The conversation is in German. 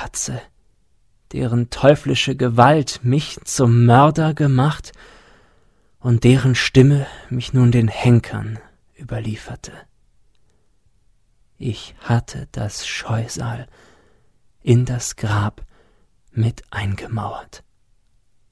Katze, deren teuflische Gewalt mich zum Mörder gemacht und deren Stimme mich nun den Henkern überlieferte. Ich hatte das Scheusal in das Grab mit eingemauert.